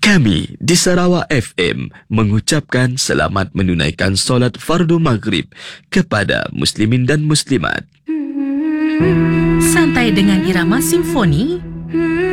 Kami di Sarawak FM mengucapkan selamat menunaikan solat fardu maghrib kepada muslimin dan muslimat. Santai dengan irama simfoni